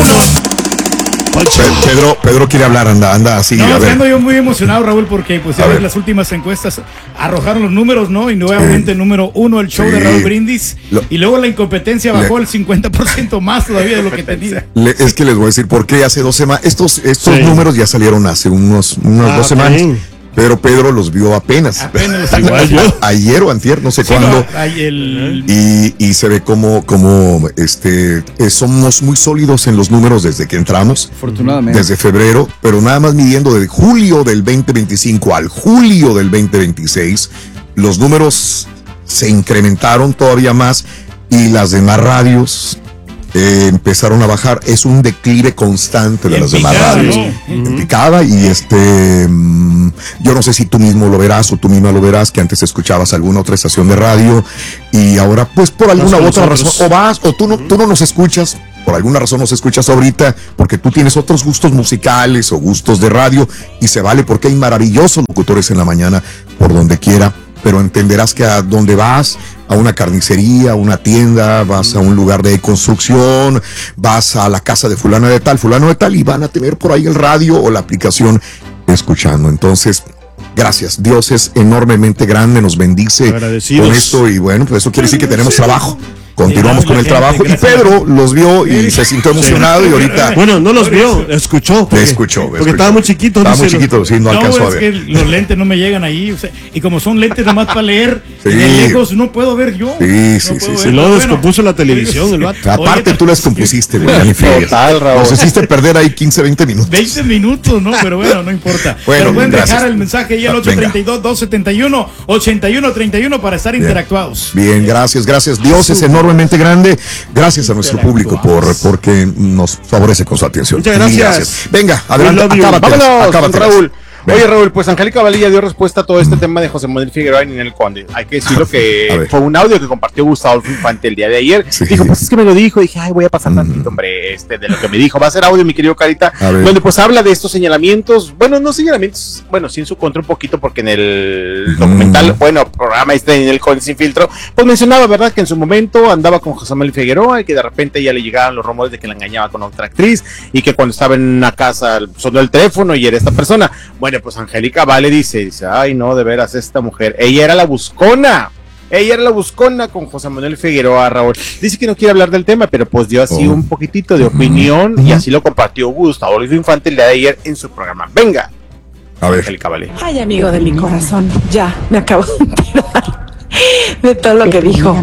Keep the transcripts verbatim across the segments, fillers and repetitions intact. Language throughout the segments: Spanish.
Pedro, Pedro quiere hablar, anda, anda así. No, a ver. ando yo muy emocionado, Raúl, porque pues ya ves, las últimas encuestas arrojaron los números, ¿no? Y nuevamente sí. número uno, el show sí. de Raúl Brindis. Lo, y luego la incompetencia bajó le, el cincuenta por ciento más todavía de lo que tenía. Le, es que les voy a decir por qué hace dos semanas. Estos, estos sí. números ya salieron hace unos, unas ah, dos semanas. Okay. Pero Pedro los vio apenas. Apenas igual yo. Ayer o antier, no sé sí, cuándo. No, el... y, y se ve como, como este, eh, somos muy sólidos en los números desde que entramos. Afortunadamente. Desde febrero, pero nada más midiendo de julio del veinte veinticinco al julio del veinte veintiséis, los números se incrementaron todavía más y las demás radios Eh, empezaron a bajar. Es un declive constante de las demás radios, ¿no? En picada. Y este mmm, yo no sé si tú mismo lo verás o tú misma lo verás, que antes escuchabas alguna otra estación de radio y ahora pues por alguna u otra razón o vas o tú no, tú no nos escuchas, por alguna razón nos escuchas ahorita porque tú tienes otros gustos musicales o gustos de radio y se vale porque hay maravillosos locutores en la mañana por donde quiera. Pero entenderás que a donde vas, a una carnicería, a una tienda, vas a un lugar de construcción, vas a la casa de fulano de tal, fulano de tal, y van a tener por ahí el radio o la aplicación escuchando. Entonces, gracias. Dios es enormemente grande, nos bendice con esto y bueno, pues eso quiere decir que tenemos trabajo. Continuamos con el trabajo y Pedro los vio y se sintió emocionado sí. y ahorita... Bueno, no los vio, escuchó. Porque, escuchó. Porque escuchó. estaba muy chiquito. Estaba muy chiquito, sí, no, no alcanzó es a ver. Que los lentes no me llegan ahí, o sea, y como son lentes nomás para leer, sí. de lejos no puedo ver yo. Sí, sí, no sí. sí. Y luego descompuso bueno, la televisión, el vato. Aparte tú las compusiste, güey. Total, Raúl. Nos hiciste perder ahí quince, veinte minutos. veinte minutos, ¿no? Pero bueno, no importa. Bueno, pero pueden gracias. dejar el mensaje ahí al ocho treinta y dos, dos setenta y uno, ochenta y uno treinta y uno para estar Bien. interactuados. Bien, gracias, gracias. Dios es enormemente grande. Gracias a nuestro público por porque nos favorece con su atención. Muchas gracias. gracias. Venga, adelante, acábate. Vámonos, acábate, Raúl. Oye, Raúl, pues Angélica Valilla dio respuesta a todo este mm. tema de José Manuel Figueroa y Ninel Conde. Hay que decirlo que fue un audio que compartió Gustavo Infante el día de ayer. Sí. Dijo, pues es que me lo dijo. Dije, ay, voy a pasar mm. tantito, hombre, este, de lo que me dijo. Va a ser audio, mi querido Carita, donde pues habla de estos señalamientos. Bueno, no señalamientos, bueno, sí en su contra un poquito, porque en el mm. documental, bueno, programa este de Ninel Conde Sin Filtro, pues mencionaba, ¿verdad?, que en su momento andaba con José Manuel Figueroa y que de repente ya le llegaban los rumores de que la engañaba con otra actriz y que cuando estaba en una casa sonó el teléfono y era esta persona. Bueno, pues Angélica Vale dice, dice, ay no, de veras, esta mujer, ella era la buscona, ella era la buscona con José Manuel Figueroa, Raúl. Dice que no quiere hablar del tema, pero pues dio así oh. un poquitito de opinión uh-huh. y así lo compartió Gustavo Infante el día de ayer en su programa. Venga, a ver. Angélica Vale. Ay, amigo de mi corazón, ya, me acabo de enterar de todo lo que dijo.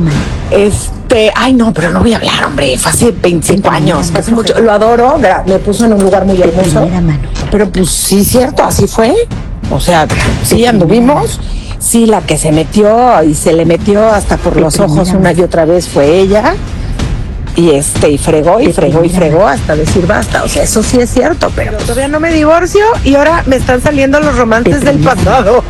Este, ay no, pero no voy a hablar, hombre, fue hace veinticinco años, hace mucho, lo adoro, me puso en un lugar muy hermoso, pero pues sí, cierto, así fue. O sea, sí anduvimos, sí la que se metió y se le metió hasta por los ojos una y otra vez fue ella, y este, y fregó y fregó y fregó hasta decir basta, o sea, eso sí es cierto, pero todavía no me divorcio y ahora me están saliendo los romances del pasado.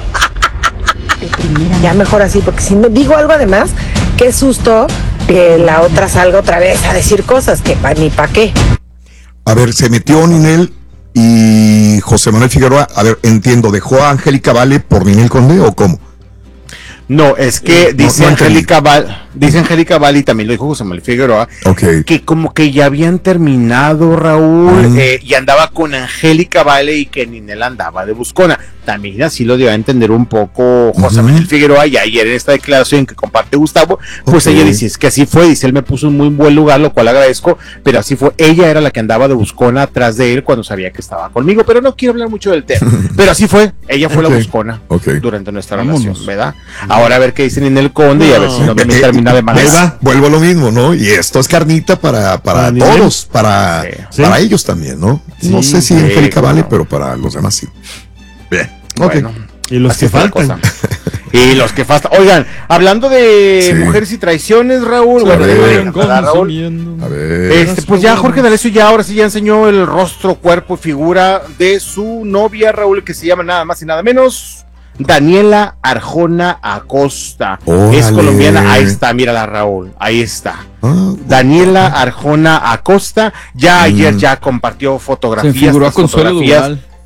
Ya mejor así, porque si me digo algo además, qué susto que la otra salga otra vez a decir cosas que pa, ni pa' qué. A ver, se metió Ninel y José Manuel Figueroa, a ver, entiendo, ¿dejó a Angélica Vale por Ninel Conde o cómo? No, es que eh, dice no, no Angélica Vale, dice Angélica Vale y también lo dijo José Manuel Figueroa, okay. que como que ya habían terminado, Raúl, mm. eh, y andaba con Angélica Vale y que Ninel andaba de buscona. También así lo dio a entender un poco José uh-huh. Manuel Figueroa, y ayer en esta declaración que comparte Gustavo, pues okay. ella dice, es que así fue, dice, él me puso en muy buen lugar, lo cual agradezco, pero así fue, ella era la que andaba de buscona atrás de él cuando sabía que estaba conmigo, pero no quiero hablar mucho del tema, pero así fue, ella fue okay. la buscona okay. durante nuestra Vámonos. relación, ¿verdad? Ahora a ver qué dicen en el Conde no. y a ver si no me eh, termina de manera. Vuelvo a lo mismo, ¿no? Y esto es carnita para, para todos, para, sí. para ¿Sí? ellos también, ¿no? Sí, no sé si sí, Angélica no. Vale, pero para los demás sí. Bien. Okay. Bueno, y los que faltan. Y los que faltan. Oigan, hablando de sí. mujeres y traiciones, Raúl. Bueno, ver, Raúl. A ver. Este, pues ya Jorge D'Alessio ya ahora sí ya enseñó el rostro, cuerpo y figura de su novia, Raúl, que se llama nada más y nada menos Daniela Arjona Acosta. Órale. Es colombiana. Ahí está, mírala, Raúl. Ahí está. Ah, Daniela ah. Arjona Acosta. Ya mm. ayer ya compartió fotografías. Se figuró a Consuelo Duval.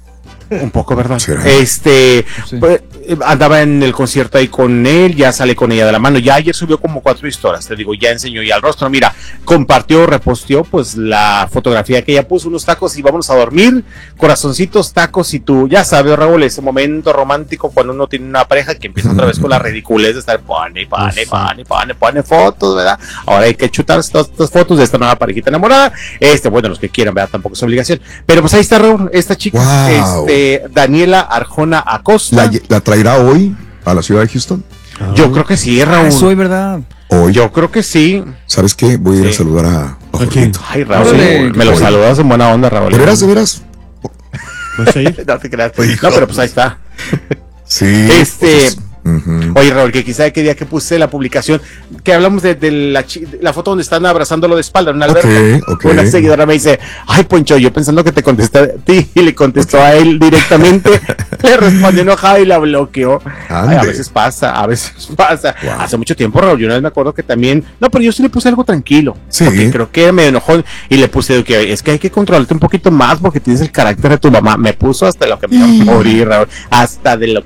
Un poco, ¿verdad? ¿Será? Este, Sí. pues, andaba en el concierto ahí con él, ya sale con ella de la mano, ya ayer subió como cuatro historias, te digo, ya enseñó ya el rostro, mira, compartió, reposteó pues la fotografía que ella puso, unos tacos y vámonos a dormir, corazoncitos, tacos y tú, ya sabes, Raúl, ese momento romántico cuando uno tiene una pareja que empieza otra vez con la ridiculez de estar pone, pone, pone, pone, pone fotos, ¿verdad? Ahora hay que chutar estas, estas fotos de esta nueva parejita enamorada, este, bueno, los que quieran, ¿verdad? Tampoco es obligación, pero pues ahí está Raúl, esta chica, Wow. este, Daniela Arjona Acosta. ¿La, la traerá hoy a la ciudad de Houston? Yo creo que sí, Raúl. Soy verdad. Hoy. Yo creo que sí. ¿Sabes qué? Voy a ir a Sí. saludar a, a Jorgito. Ay, Raúl, Órale. me lo Oye. saludas en buena onda, Raúl. ¿De veras, de veras? ¿Vas a ir? No te creas. Hijo. No, pero pues ahí está. Sí. Este- pues, ujú. Oye, Raúl, que quizá aquel día que puse la publicación, que hablamos de, de la, chi- de la foto donde están abrazándolo de espalda en una alberca. Ok, ok. Una seguidora me dice, ay, Poncho, yo pensando que te contesté a ti, y le contestó a él directamente, le respondió enojado y la bloqueó. Ay, a Ande. veces pasa, a veces pasa. Wow. Hace mucho tiempo, Raúl, yo una vez me acuerdo que también, no, pero yo sí le puse algo tranquilo. Sí. Porque creo que me enojó y le puse que es que hay que controlarte un poquito más porque tienes el carácter de tu mamá. Me puso hasta lo que me iba a morir, Raúl, hasta de lo